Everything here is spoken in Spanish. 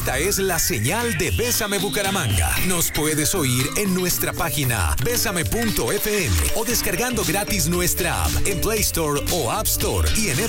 Esta es la señal de Bésame Bucaramanga. Nos puedes oír en nuestra página bésame.fm o descargando gratis nuestra app en Play Store o App Store y en